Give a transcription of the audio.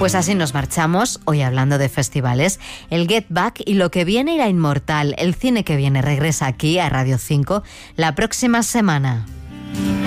Pues así nos marchamos, hoy hablando de festivales, el Get Back y lo que viene irá inmortal. El cine que viene regresa aquí a Radio 5 la próxima semana.